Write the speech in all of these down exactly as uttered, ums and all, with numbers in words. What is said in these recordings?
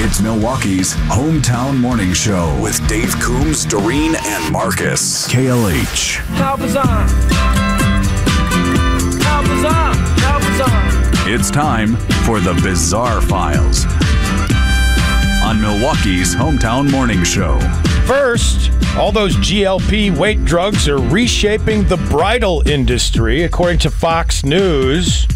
It's Milwaukee's hometown morning show with Dave Coombs, Doreen, and Marcus. K L H. Calvazon. Calvazon. Calvazon. It's time for the Bizarre Files on Milwaukee's hometown morning show. First, all those G L P weight drugs are reshaping the bridal industry. According to Fox News,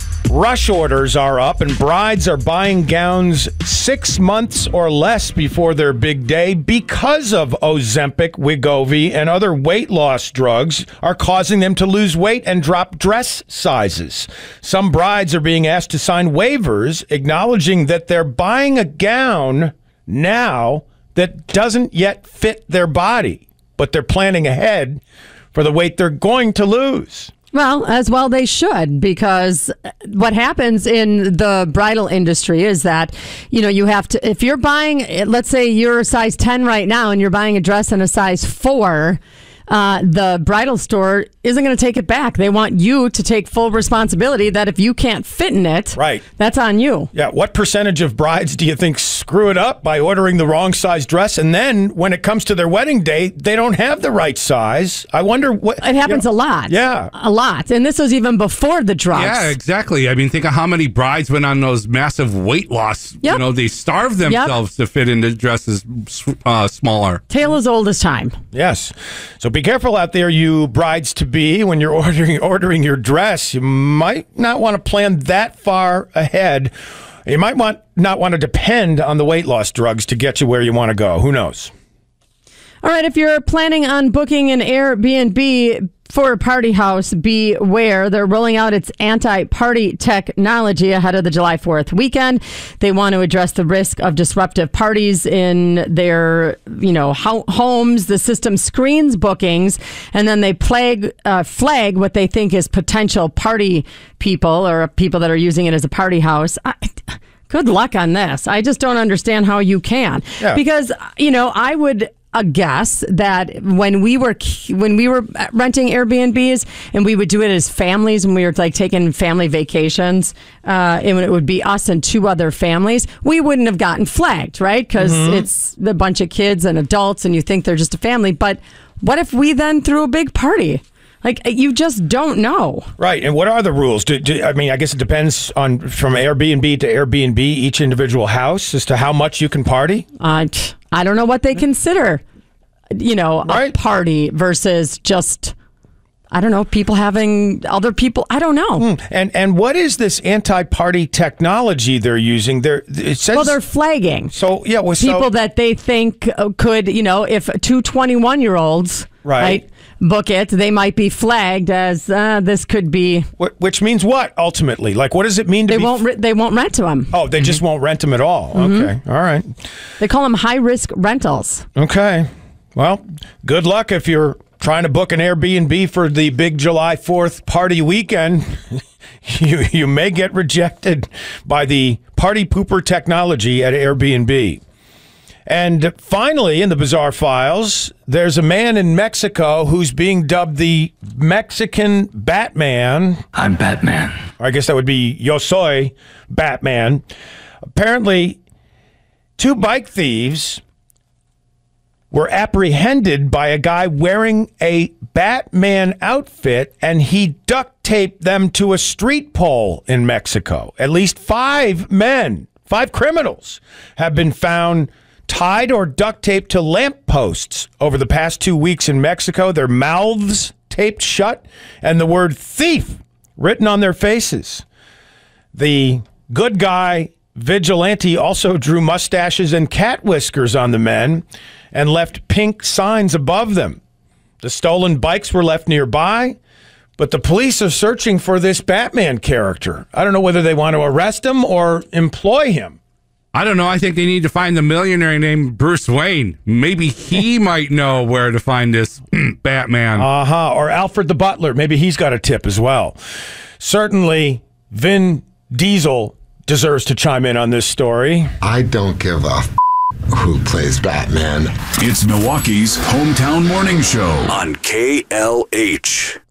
rush orders are up and brides are buying gowns six months or less before their big day because of Ozempic, Wegovy, and other weight loss drugs are causing them to lose weight and drop dress sizes. Some brides are being asked to sign waivers acknowledging that they're buying a gown now that doesn't yet fit their body, but they're planning ahead for the weight they're going to lose. Well, as well they should, because what happens in the bridal industry is that, you know, you have to, if you're buying, let's say you're a size ten right now and you're buying a dress in a size four, uh, the bridal store isn't going to take it back. They want you to take full responsibility that if you can't fit in it, right, that's on you. Yeah. What percentage of brides do you think screw it up by ordering the wrong size dress? And then when it comes to their wedding day, they don't have the right size. I wonder what... It happens you know, a lot. Yeah. A lot. And this was even before the drugs. Yeah, exactly. I mean, think of how many brides went on those massive weight loss. Yep. You know, they starved themselves yep. to fit into dresses uh, smaller. Tale as old as time. Yes. So be careful out there, you brides-to-be, when you're ordering ordering your dress. You might not want to plan that far ahead. You might want not want to depend on the weight loss drugs to get you where you want to go. Who knows? All right, if you're planning on booking an Airbnb for a party house, beware. They're rolling out its anti-party technology ahead of the July fourth weekend. They want to address the risk of disruptive parties in their, you know, ho- homes. The system screens bookings, and then they flag, uh, flag what they think is potential party people or people that are using it as a party house. I, good luck on this. I just don't understand how you can. Yeah. Because, you know, I would... a guess that when we were when we were renting Airbnbs and we would do it as families and we were like taking family vacations, uh, and it would be us and two other families, we wouldn't have gotten flagged, right? Because mm-hmm. it's a bunch of kids and adults and you think they're just a family. But what if we then threw a big party? Like, you just don't know. Right. And what are the rules? Do, do, I mean, I guess it depends on from Airbnb to Airbnb, each individual house, as to how much you can party? Uh, I don't know what they consider, you know, right. a party versus just, I don't know, people having other people. I don't know. Mm. And and what is this anti-party technology they're using? They're, it says, well, they're flagging. So, yeah. Well, people so, that they think could, you know, if two twenty-one-year-olds, right. right, book it, they might be flagged as uh, this could be. Which means what, ultimately? Like, what does it mean to they be... Won't re- they won't rent to them. Oh, they mm-hmm. just won't rent them at all. Mm-hmm. Okay. All right. They call them high-risk rentals. Okay. Well, good luck if you're trying to book an Airbnb for the big July fourth party weekend. you you may get rejected by the party pooper technology at Airbnb. And finally, in the Bizarre Files, there's a man in Mexico who's being dubbed the Mexican Batman. I'm Batman. Or I guess that would be Yo Soy Batman. Apparently, two bike thieves were apprehended by a guy wearing a Batman outfit, and he duct taped them to a street pole in Mexico. At least five men, five criminals, have been found tied or duct taped to lampposts over the past two weeks in Mexico. Their mouths taped shut and the word thief written on their faces. The good guy vigilante also drew mustaches and cat whiskers on the men and left pink signs above them. The stolen bikes were left nearby, but the police are searching for this Batman character. I don't know whether they want to arrest him or employ him. I don't know. I think they need to find the millionaire named Bruce Wayne. Maybe he might know where to find this Batman. Uh-huh. Or Alfred the Butler. Maybe he's got a tip as well. Certainly, Vin Diesel deserves to chime in on this story. I don't give a f- who plays Batman. It's Milwaukee's hometown morning show on K L H.